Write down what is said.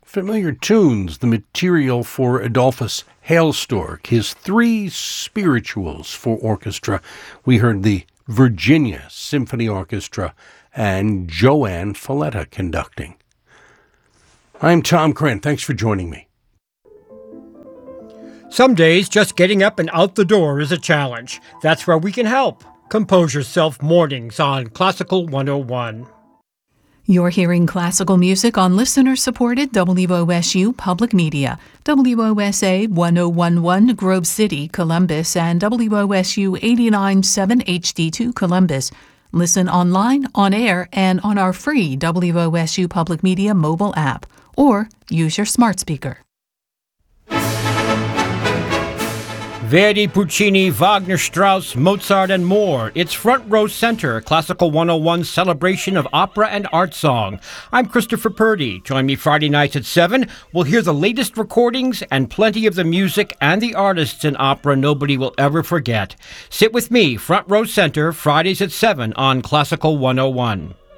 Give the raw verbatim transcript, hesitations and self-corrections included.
Familiar tunes, the material for Adolphus Hailstork, his three spirituals for orchestra. We heard the Virginia Symphony Orchestra and Joanne Falletta conducting. I'm Tom Krent. Thanks for joining me. Some days, just getting up and out the door is a challenge. That's where we can help. Compose Yourself Mornings on Classical one oh one. You're hearing classical music on listener-supported W O S U Public Media, W O S A one oh one point one Grove City, Columbus, and W O S U eighty-nine point seven H D two Columbus. Listen online, on air, and on our free W O S U Public Media mobile app, or use your smart speaker. Verdi, Puccini, Wagner, Strauss, Mozart, and more. It's Front Row Center, Classical one oh one's celebration of opera and art song. I'm Christopher Purdy. Join me Friday nights at seven. We'll hear the latest recordings and plenty of the music and the artists in opera nobody will ever forget. Sit with me, Front Row Center, Fridays at seven on Classical one oh one.